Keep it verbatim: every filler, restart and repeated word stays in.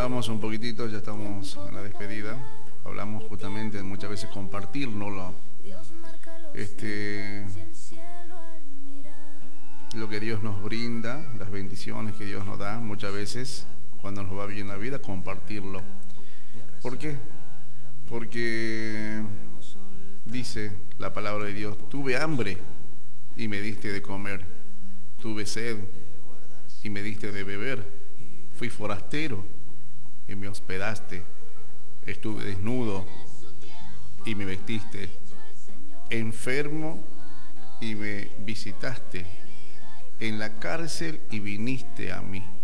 hablamos un poquitito, ya estamos en la despedida. Hablamos justamente de muchas veces compartirnoslo. Este, lo que Dios nos brinda, las bendiciones que Dios nos da, muchas veces, cuando nos va bien la vida, compartirlo. ¿Por qué? Porque dice la palabra de Dios: tuve hambre y me diste de comer, tuve sed y me diste de beber, fui forastero y me hospedaste, estuve desnudo y me vestiste, enfermo y me visitaste, en la cárcel y viniste a mí.